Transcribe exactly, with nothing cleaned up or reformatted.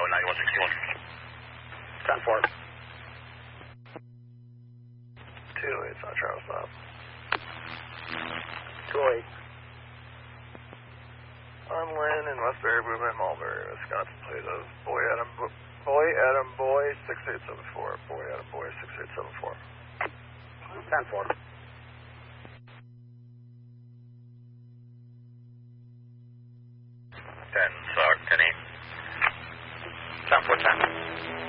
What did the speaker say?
ninety-one sixty-one. ten four. two eight, South Travel stop. two eight. I'm Lynn in Westbury, Movement, Mulberry, Wisconsin. Plate of Boy Adam, Bo- Boy Adam Boy six eight seven four. Boy Adam Boy six eight seven four. ten four. ten, S O C, ten eight. ten four ten.